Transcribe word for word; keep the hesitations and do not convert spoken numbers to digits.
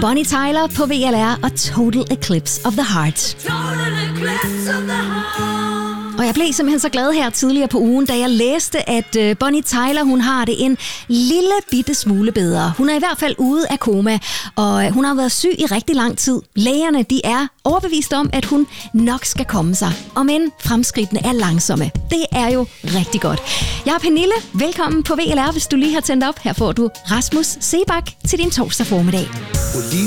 Bonnie Tyler på V L R og Total Eclipse of the Heart. Og jeg blev simpelthen så glad her tidligere på ugen, da jeg læste, at Bonnie Tyler, hun har det en lille bitte smule bedre. Hun er i hvert fald ude af koma, og hun har været syg i rigtig lang tid. Lægerne, de er overbevist om, at hun nok skal komme sig. Om end fremskridtene er langsomme. Det er jo rigtig godt. Jeg er Pernille. Velkommen på V L R, hvis du lige har tændt op. Her får du Rasmus Seebach til din torsdag formiddag.